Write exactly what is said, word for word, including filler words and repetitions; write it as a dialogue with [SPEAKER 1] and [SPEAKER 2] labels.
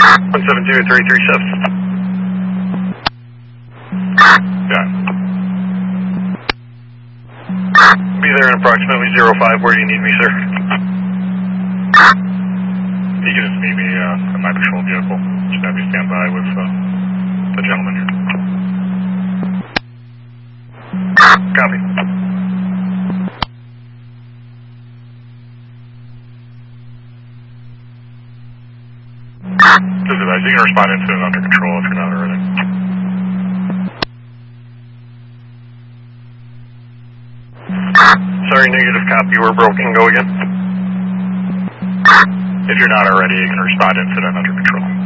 [SPEAKER 1] one seven two three three seven. Got it. Be there in approximately zero five. Where do you need me, sir?
[SPEAKER 2] You can just meet me uh, in my patrol vehicle. Just have me stand by with uh, the gentleman here.
[SPEAKER 1] Copy.
[SPEAKER 2] Just advise, you can respond incident under control if you're not already.
[SPEAKER 1] Sorry, negative copy. We're broken. Go again.
[SPEAKER 2] If you're not already, you can respond incident under control.